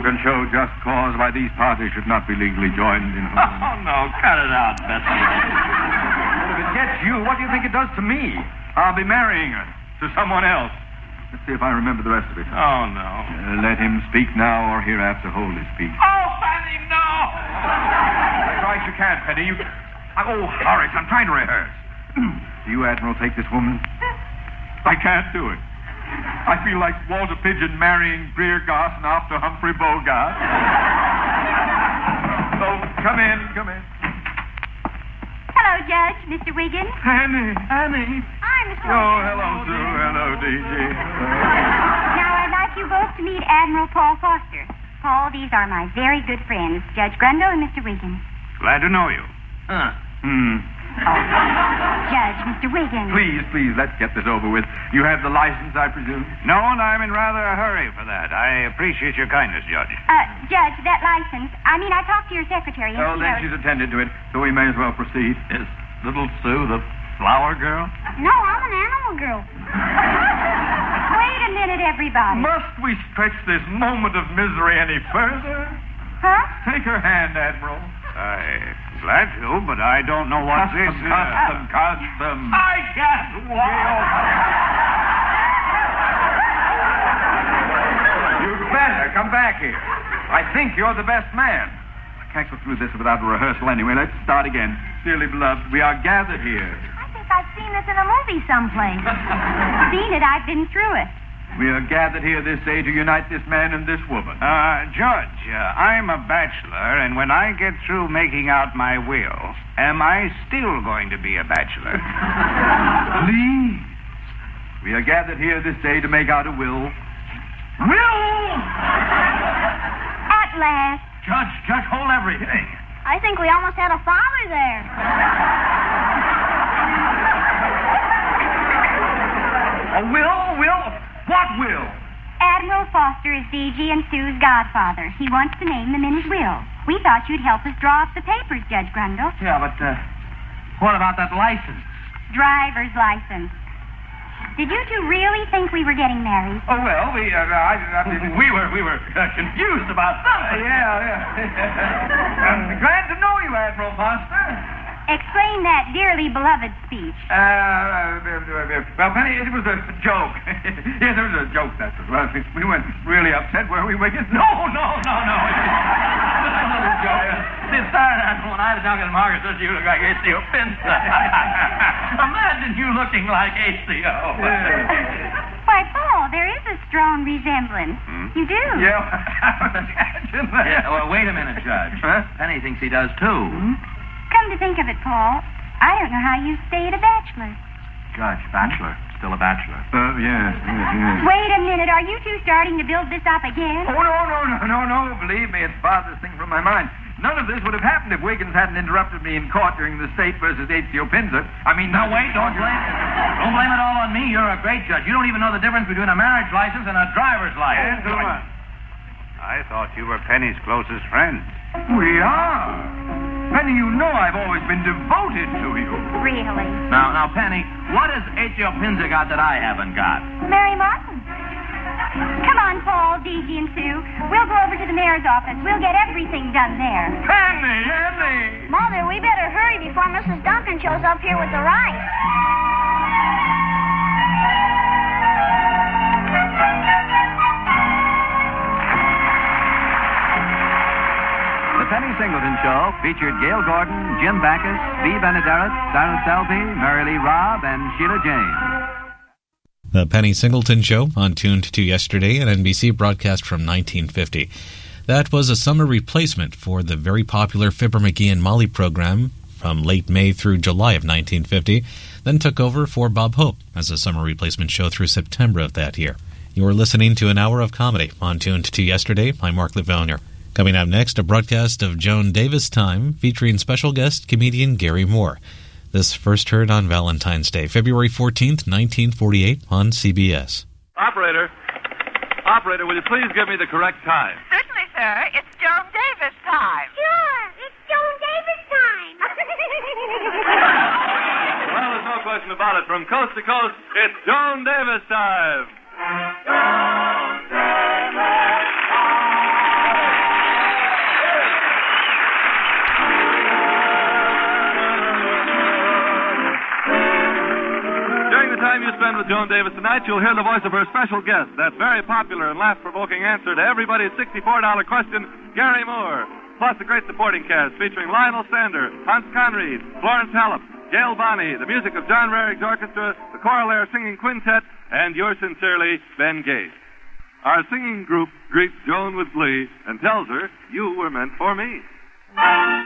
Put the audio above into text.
can show just cause why these parties should not be legally joined in home. Oh, no, cut it out, Bessie. Well, if it gets you, what do you think it does to me? I'll be marrying her to someone else. Let's see if I remember the rest of it. Oh, no. Let him speak now or hereafter hold his peace. Oh, Penny, no! That's right, you can't, Penny. Oh, Horace, I'm trying to rehearse. Do you, Admiral, take this woman? I can't do it. I feel like Walter Pigeon marrying Greer Garson after Humphrey Bogart. So, come in. Hello, Judge, Mr. Wiggin. Annie. Hi, Mr. Wiggin. Oh, hello, Sue. Hello, D.G. Now, I'd like you both to meet Admiral Paul Foster. Paul, these are my very good friends, Judge Grundle and Mr. Wiggin. Glad to know you. Judge, Mr. Wiggin. Please, let's get this over with. You have the license, I presume? No, and I'm in rather a hurry for that. I appreciate your kindness, Judge. Judge, that license, I talked to your secretary. Oh, then she's attended to it, so we may as well proceed. Is little Sue the flower girl? No, I'm an animal girl. Wait a minute, everybody. Must we stretch this moment of misery any further? Huh? Take her hand, Admiral. I'm glad to, but I don't know what this is. Custom. I can't walk. You'd better come back here. I think you're the best man. I can't go through this without a rehearsal anyway. Let's start again. Dearly beloved, we are gathered here. I think I've seen this in a movie someplace. Seen it, I've been through it. We are gathered here this day to unite this man and this woman. Judge, I'm a bachelor, and when I get through making out my will, am I still going to be a bachelor? Please. We are gathered here this day to make out a will. Will! At last. Judge, hold everything. I think we almost had a father there. A will? What will? Admiral Foster is D.G. and Sue's godfather. He wants to name them in his will. We thought you'd help us draw up the papers, Judge Grundle. Yeah, but what about that license? Driver's license. Did you two really think we were getting married? Oh, well, we were confused about something. I'm glad to know you, Admiral Foster. Explain that dearly beloved speech. Well, Penny, it was a joke. Yes, it was a joke, that's what it was. We weren't really upset, were we, Wiggins? No. Just a little joke. This started out when I was younger than Margaret says you look like A.C.O. Pinson. Imagine you looking like A.C.O. Why, Paul, there is a strong resemblance. You do. Yeah, imagine that. Yeah, well, wait a minute, Judge. Huh? Penny thinks he does, too. Come to think of it, Paul, I don't know how you stayed a bachelor. Judge, bachelor. Still a bachelor. Yes. Wait a minute. Are you two starting to build this up again? Oh, no. Believe me, it's farthest thing from my mind. None of this would have happened if Wiggins hadn't interrupted me in court during the State versus H.C.O. Pinzer. No, wait, don't blame it all on me. You're a great judge. You don't even know the difference between a marriage license and a driver's license. I thought you were Penny's closest friend. We are. Penny, you know I've always been devoted to you. Really? Now, Penny, what has H.O. Pinzer got that I haven't got? Mary Martin. Come on, Paul, D.G. and Sue. We'll go over to the mayor's office. We'll get everything done there. Penny! Mother, we better hurry before Mrs. Duncan shows up here with the rice. The Penny Singleton Show featured Gail Gordon, Jim Backus, Bea Benaderet, Sarah Selby, Mary Lee Robb, and Sheila James. The Penny Singleton Show, on Tuned to Yesterday, an NBC broadcast from 1950. That was a summer replacement for the very popular Fibber McGee and Molly program from late May through July of 1950, then took over for Bob Hope as a summer replacement show through September of that year. You are listening to an hour of comedy on Tuned to Yesterday. I'm Mark Livonia. Coming up next, a broadcast of Joan Davis Time featuring special guest comedian Gary Moore. This first heard on Valentine's Day, February 14th, 1948 on CBS. Operator, will you please give me the correct time? Certainly, sir. It's Joan Davis time. Sure, it's Joan Davis time. Well, there's no question about it. From coast to coast, it's Joan Davis time. Joan Davis time. time you spend with Joan Davis tonight, you'll hear the voice of her special guest, that very popular and laugh-provoking answer to everybody's $64 question, Gary Moore. Plus a great supporting cast featuring Lionel Sander, Hans Conried, Florence Hallepp, Gail Bonney, the music of John Rarick's orchestra, the Choral Air Singing Quintet, and yours sincerely, Ben Gates. Our singing group greets Joan with glee and tells her, you were meant for me.